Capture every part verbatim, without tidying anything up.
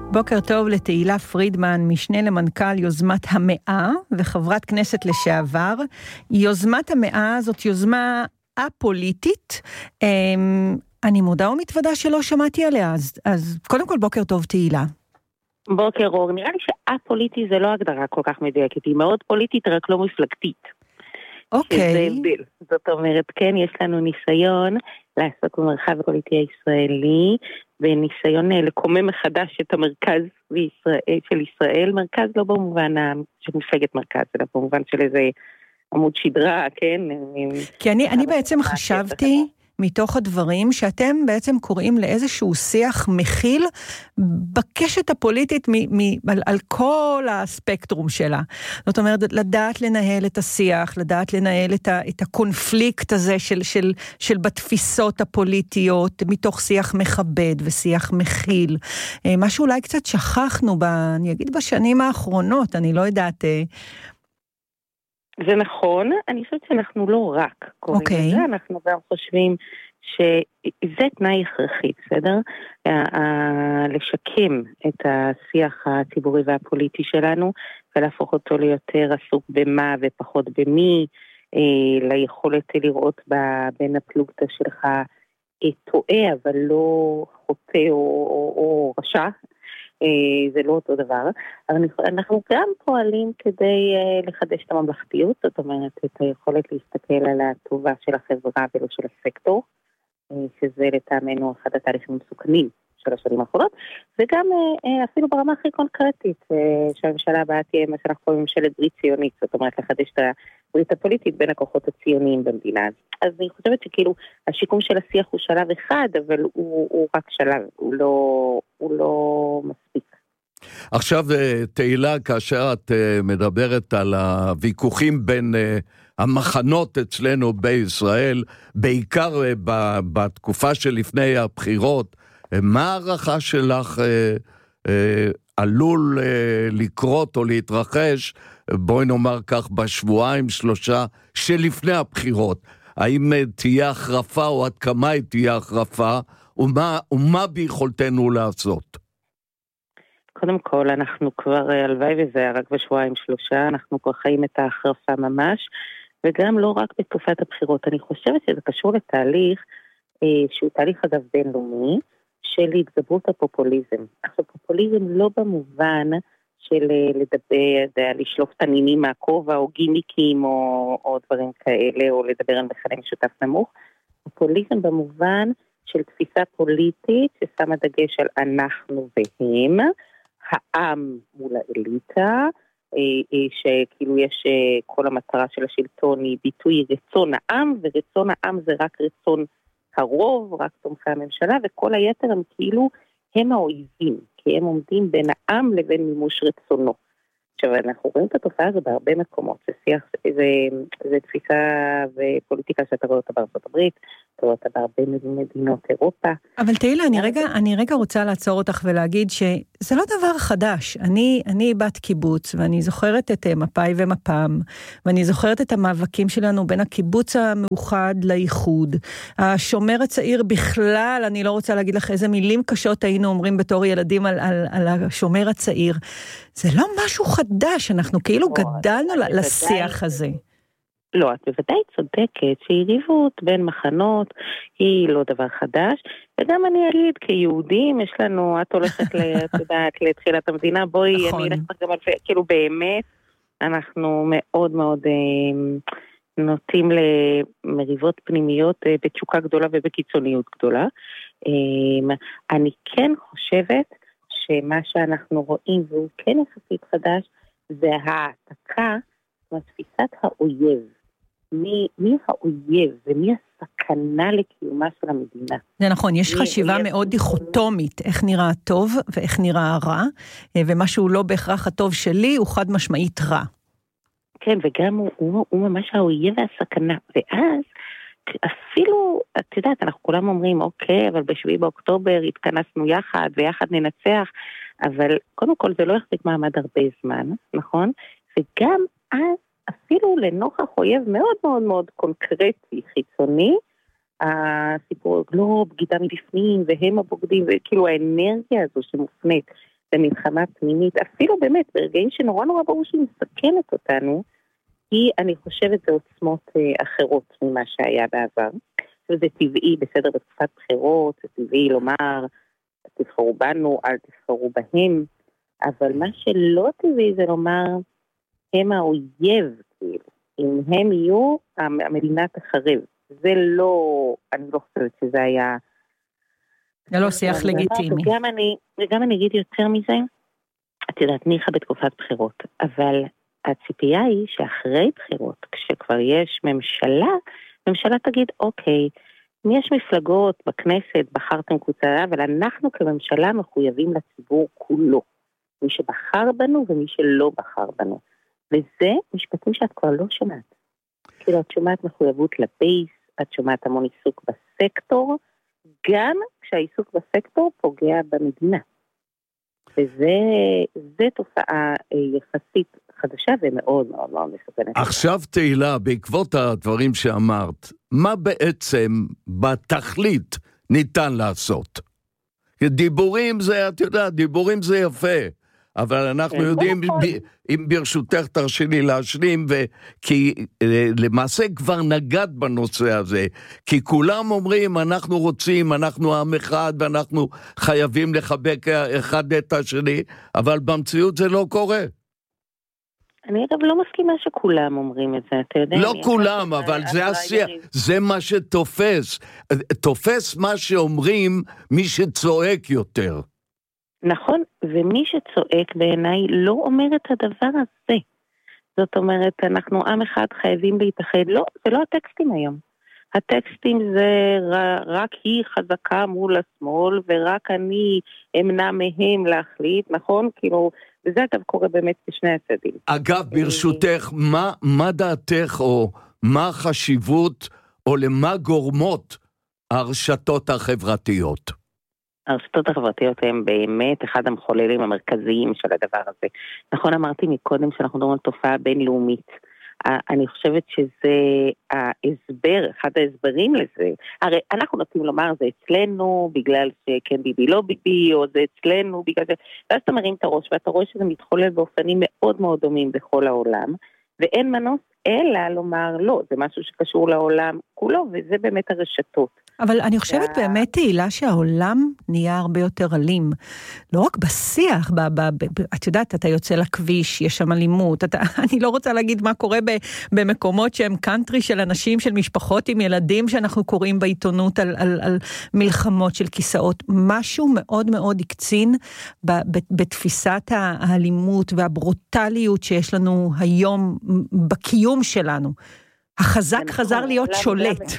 בוקר טוב לתהילה פרידמן, משנה למנכ"ל יוזמת המאה וחברת כנסת לשעבר. יוזמת המאה זאת יוזמה א-פוליטית. אני מודה ומתוודה שלא שמעתי עליה, אז, אז קודם כל בוקר טוב תהילה. בוקר אור, נראה לי שה-פוליטי זה לא הגדרה כל כך מדויקת, היא מאוד פוליטית רק לא מפלגתית. אוקיי. שזה הבדל. זאת אומרת, כן, יש לנו ניסיון לעסוק במרחב הפוליטי הישראלי, וניסיון לקומם מחדש את המרכז בישראל, של ישראל, מרכז לא במובן של מפלגת מרכז, אלא במובן של איזה עמוד שדרה, כן? כי אני, אני בעצם חשבתי מתוך הדברים שאתם בעצם קוראים לאיזשהו שיח מכיל בקשת הפוליטית מ- מ- על, על כל הספקטרום שלה. זאת אומרת, לדעת לנהל את השיח, לדעת לנהל את, ה- את הקונפליקט הזה של, של, של בתפיסות הפוליטיות, מתוך שיח מכבד ושיח מכיל. מה שאולי קצת שכחנו, ב, אני אגיד בשנים האחרונות, אני לא יודעת... זה נכון, אני חושבת שאנחנו לא רק קוראים okay. לזה, אנחנו גם חושבים שזה תנאי הכרחי, בסדר? לשקם את השיח הציבורי והפוליטי שלנו, ולהפוך אותו ליותר עסוק במה ופחות במי, ליכולת לראות בן הפלוגתא שלך טועה, אבל לא חוטא או, או, או רשע, זה לא אותו דבר, אבל אנחנו גם פועלים כדי לחדש את הממלכתיות, זאת אומרת, את היכולת להסתכל על הטובה של החברה ולא של הסקטור, שזה לטעמנו אחד התהליכים המסוכנים של השנים האחרונות, וגם אפילו ברמה הכי קונקרטית, שהממשלה הבאה תהיה מה שאנחנו קוראים ממשלת ברית ציונית, זאת אומרת, לחדש את הברית הפוליטית בין הכוחות הציוניים במדינה. אז אני חושבת שכאילו, השיקום של השיח הוא שלב אחד, אבל הוא, הוא רק שלב, הוא לא, הוא לא מספיק. עכשיו, תהילה, כאשר את מדברת על הוויכוחים בין המחנות אצלנו בישראל, בעיקר בתקופה שלפני הבחירות, מה הערכה שלך עלול לקרות או להתרחש, בואי נאמר כך, בשבועיים שלושה שלפני הבחירות? האם תהיה החרפה או עד כמה היא תהיה החרפה, ומה, ומה ביכולתנו לעשות? קודם כל, אנחנו כבר, הלוואי וזה רק בשבועיים שלושה, אנחנו כבר חיים את ההחרפה ממש, וגם לא רק בתקופת הבחירות. אני חושבת שזה קשור לתהליך, אה, שהוא תהליך אגב בינלאומי, של התגברות הפופוליזם. עכשיו, פופוליזם לא במובן של לדבר, לשלוף תנינים מהכובע, או גימיקים, או, או דברים כאלה, או לדבר על מכנה משותף נמוך. פופוליזם במובן של תפיסה פוליטית, ששמה דגש על אנחנו והם, העם מול האליטה, שכאילו יש כל המטרה של השלטון היא ביטוי רצון העם, ורצון העם זה רק רצון הרוב, רק תומכי הממשלה, וכל היתר הם כאילו הם האויבים, כי הם עומדים בין העם לבין מימוש רצונו. עכשיו, אנחנו רואים את התופעה הזו בהרבה מקומות, זה שיח, זה, זה תפיסה ופוליטיקה שאתה רואה אותה בארצות הברית, אתה רואה אותה בהרבה מדינות אירופה. אבל תהילה, אני רגע, אני רגע רוצה לעצור אותך ולהגיד שזה לא דבר חדש. אני, אני בת קיבוץ, ואני זוכרת את מפאי ומפ"ם, ואני זוכרת את המאבקים שלנו בין הקיבוץ המאוחד לאיחוד. השומר הצעיר בכלל, אני לא רוצה להגיד לך איזה מילים קשות היינו אומרים בתור ילדים על, על, על השומר הצעיר. זה לא משהו חדש, אנחנו כאילו גדלנו לשיח הזה. לא, את בוודאי צודקת שיריבות בין מחנות היא לא דבר חדש, וגם אני אגיד, כיהודים יש לנו, את הולכת לתחילת המדינה, בואי, אני אלך גם על זה, כאילו באמת, אנחנו מאוד מאוד נוטים למריבות פנימיות בתשוקה גדולה ובקיצוניות גדולה. אני כן חושבת שמה שאנחנו רואים, והוא כן יחסית חדש, זה העתקה מתפיסת האויב. מי, מי האויב ומי הסכנה לקיומה של המדינה. זה נכון, יש חשיבה מאוד דיכוטומית, איך נראה הטוב ואיך נראה הרע, ומשהו לא בהכרח הטוב שלי הוא חד משמעית רע. כן, וגם הוא, הוא, הוא ממש האויב והסכנה, ואז אפילו, את יודעת, אנחנו כולם אומרים, אוקיי, אבל בשביעי באוקטובר התכנסנו יחד, ויחד ננצח, אבל קודם כל זה לא יחזיק מעמד הרבה זמן, נכון? וגם אז, אפילו לנוכח אויב מאוד מאוד מאוד קונקרטי, חיצוני, הסיפור, לא, בגידה מבפנים, והם הבוגדים, וכאילו האנרגיה הזו שמופנית במלחמה פנימית, אפילו באמת ברגעים שנורא נורא ברור שהיא מסכנת אותנו, היא, אני חושבת, זה עוצמות אחרות ממה שהיה בעבר. וזה טבעי, בסדר, בתקופת בחירות, זה טבעי לומר, תבחרו בנו, אל תבחרו בהם, אבל מה שלא טבעי זה לומר, הם האויב, כאילו. אם הם יהיו, המדינה תחרב. זה לא, אני לא חושבת שזה היה... זה לא שיח לגיטימי. וגם אני, וגם אני אגיד יותר מזה, את יודעת, ניחא בתקופת בחירות, אבל הציפייה היא שאחרי בחירות, כשכבר יש ממשלה, ממשלה תגיד, אוקיי, אם יש מפלגות בכנסת, בחרתם קבוצה, אבל אנחנו כממשלה מחויבים לציבור כולו. מי שבחר בנו ומי שלא בחר בנו. וזה משפטים שאת כבר לא שומעת. כאילו, את שומעת מחויבות לבייס, את שומעת המון עיסוק בסקטור, גם כשהעיסוק בסקטור פוגע במדינה. וזה תופעה יחסית חדשה ומאוד מאוד מאוד מסוכנת. עכשיו תהילה, בעקבות הדברים שאמרת, מה בעצם בתכלית ניתן לעשות? דיבורים זה, את יודעת, דיבורים זה יפה, אבל אנחנו יודעים, אם ברשותך תרשי לי להשלים, כי למעשה כבר נגד בנושא הזה, כי כולם אומרים, אנחנו רוצים, אנחנו עם אחד, ואנחנו חייבים לחבק אחד את השני, אבל במציאות זה לא קורה. אני אגב לא מסכימה שכולם אומרים את זה, אתה יודע? לא כולם, אבל זה השיח, זה מה שתופס. תופס מה שאומרים מי שצועק יותר. נכון, ומי שצועק בעיניי לא אומר את הדבר הזה. זאת אומרת, אנחנו עם אחד חייבים להתאחד. לא, זה לא הטקסטים היום. הטקסטים זה רק היא חזקה מול השמאל, ורק אני אמנע מהם להחליט, נכון? כאילו, וזה אגב קורה באמת בשני הצדדים. אגב, ברשותך, מה, מה דעתך או מה החשיבות או למה גורמות הרשתות החברתיות? הרשתות החברתיות הן באמת אחד המחוללים המרכזיים של הדבר הזה. נכון, אמרתי מקודם שאנחנו מדברים על תופעה בינלאומית. אני חושבת שזה ההסבר, אחד ההסברים לזה. הרי אנחנו נוטים לומר, זה אצלנו, בגלל שכן ביבי לא ביבי, או זה אצלנו, בגלל זה... ואז אתה מרים את הראש, ואתה רואה שזה מתחולל באופנים מאוד מאוד דומים בכל העולם, ואין מנוס אלא לומר, לא, זה משהו שקשור לעולם כולו, וזה באמת הרשתות. אבל אני חושבת באמת, תהילה, שהעולם נהיה הרבה יותר אלים. לא רק בשיח, ב, ב, ב, את יודעת, אתה יוצא לכביש, יש שם אלימות, אתה, אני לא רוצה להגיד מה קורה ב, במקומות שהם קאנטרי של אנשים, של משפחות עם ילדים, שאנחנו קוראים בעיתונות על, על, על מלחמות של כיסאות. משהו מאוד מאוד הקצין ב, ב, בתפיסת האלימות והברוטליות שיש לנו היום בקיום שלנו. החזק חזר להיות שולט.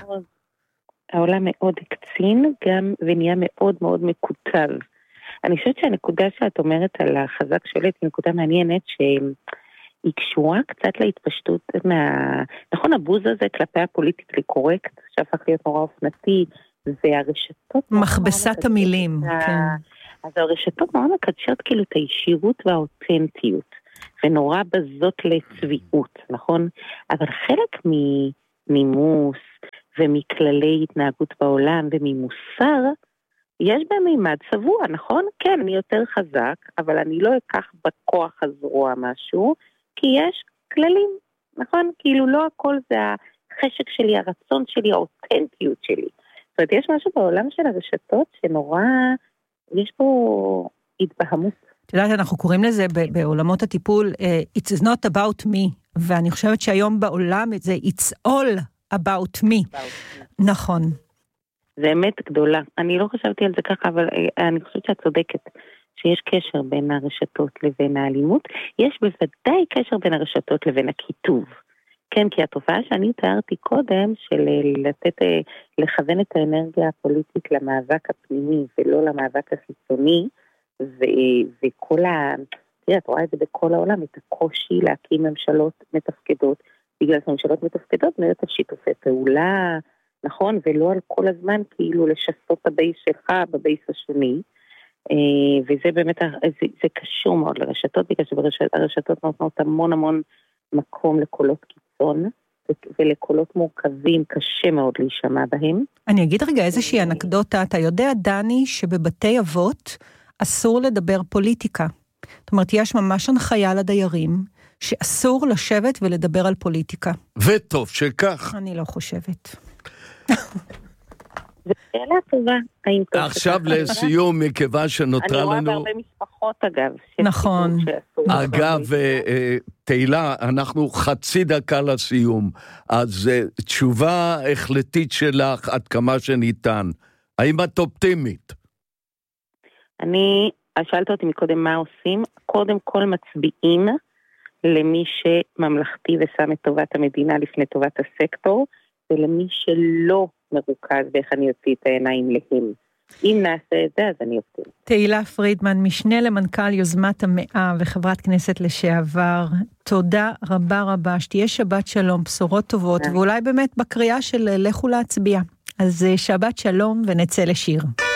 העולם מאוד הקצין גם ונהיה מאוד מאוד מקוטב. אני חושבת שהנקודה שאת אומרת על החזק שולט היא נקודה מעניינת שהיא קשורה קצת להתפשטות מה... נכון, הבוז הזה כלפי הפוליטיקלי קורקט שהפך להיות נורא אופנתי, והרשתות... מכבסת המילים, כן. אז הרשתות נורא מקדשות כאילו את הישירות והאותנטיות, ונורא בזאת לצביעות, נכון? אבל חלק מנימוס ומכללי התנהגות בעולם וממוסר, יש בהם מימד צבוע, נכון? כן, אני יותר חזק, אבל אני לא אקח בכוח הזרוע משהו, כי יש כללים, נכון? כאילו לא הכל זה החשק שלי, הרצון שלי, האותנטיות שלי. זאת אומרת, יש משהו בעולם של הרשתות שנורא, יש פה התבהמות. את יודעת, אנחנו קוראים לזה בעולמות הטיפול, it's not about me, ואני חושבת שהיום בעולם זה it's all about me. נכון. זה אמת גדולה. אני לא חשבתי על זה ככה, אבל אני חושבת שאת צודקת, שיש קשר בין הרשתות לבין האלימות. יש בוודאי קשר בין הרשתות לבין הכיתוב. כן, כי התופעה שאני תיארתי קודם, של לתת, לכוון את האנרגיה הפוליטית למאבק הפנימי, ולא למאבק החיצוני, ו- וכל ה... תראה, את רואה את זה בכל העולם, את הקושי להקים ממשלות מתפקדות, בגלל שממשלות מתפקדות נהיות על שיתופי פעולה, נכון, ולא על כל הזמן כאילו לשסות את הבייס שלך בבייס השני, וזה באמת, זה, זה קשור מאוד לרשתות, בגלל שהרשתות נותנות המון המון מקום לקולות קיצון, ולקולות מורכבים קשה מאוד להישמע בהם. אני אגיד רגע איזושהי אנקדוטה, אתה יודע דני שבבתי אבות, אסור לדבר פוליטיקה. זאת אומרת, יש ממש הנחיה לדיירים, שאסור לשבת ולדבר על פוליטיקה. וטוב שכך. אני לא חושבת. זו שאלה טובה. עכשיו לסיום, מכיוון שנותרה לנו... אני רואה בהרבה משפחות, אגב. נכון. אגב, תהילה, אנחנו חצי דקה לסיום, אז תשובה החלטית שלך עד כמה שניתן. האם את אופטימית? אני, שאלת אותי מקודם מה עושים, קודם כל מצביעים למי שממלכתי ושם את טובת המדינה לפני טובת הסקטור, ולמי שלא מרוכז ואיך אני אוציא את העיניים להם. אם נעשה את זה, אז אני אופטימית. תהילה פרידמן, משנה למנכ"ל יוזמת המאה וחברת כנסת לשעבר, תודה רבה רבה, שתהיה שבת שלום, בשורות טובות, ואולי באמת בקריאה של לכו להצביע. אז שבת שלום ונצא לשיר.